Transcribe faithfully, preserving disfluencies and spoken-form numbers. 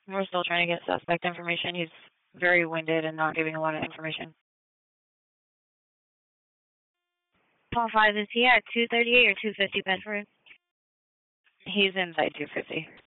We're still trying to get suspect information. He's very winded and not giving a lot of information. Paul five, is he at two thirty-eight or two fifty Bedford? He's inside two fifty.